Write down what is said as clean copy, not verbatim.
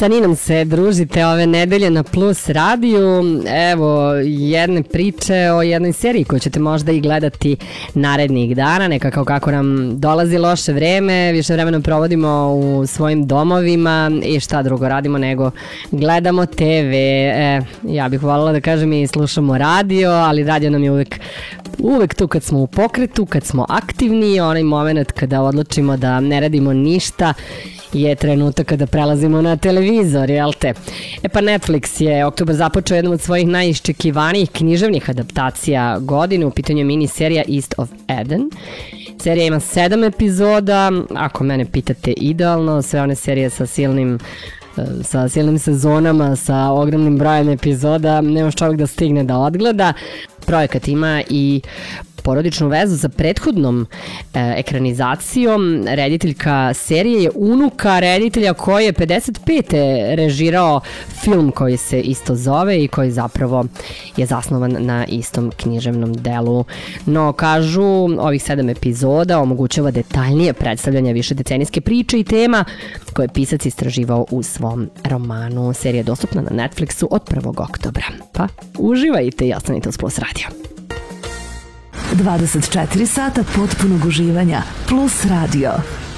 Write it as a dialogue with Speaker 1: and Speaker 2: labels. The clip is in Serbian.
Speaker 1: Sa Ninom se družite ove nedelje na Plus radiju. Evo jedne priče o jednoj seriji koju ćete možda i gledati narednih dana. Nekako kako nam dolazi loše vreme, više vremena provodimo u svojim domovima i šta drugo radimo nego gledamo TV. Ja bih voljela da kažem i slušamo radio, ali radio nam je uvek tu kad smo u pokretu, kad smo aktivni, onaj moment kada odlučimo da ne radimo ništa je trenutak kada prelazimo na televizor, jel te? Pa Netflix je oktobar započeo jednom od svojih najiščekivanijih književnih adaptacija godine, u pitanju je miniserija East of Eden. Serija ima 7 epizoda, ako mene pitate idealno, sve one serije sa silnim sezonama, sa ogromnim brojem epizoda, nemaš čovjek da stigne da odgleda. Projekat ima i porodičnu vezu sa prethodnom ekranizacijom. Rediteljka serije je unuka reditelja koji je 55. režirao film koji se isto zove i koji zapravo je zasnovan na istom književnom delu. No, kažu, ovih 7 epizoda omogućava detaljnije predstavljanje višedecenijske priče i tema koje je pisac istraživao u svom romanu. Serija je dostupna na Netflixu od 1. oktobra. Pa, uživajte i ostanite uz Plus radio.
Speaker 2: 24 sata potpunog uživanja. Plus radio.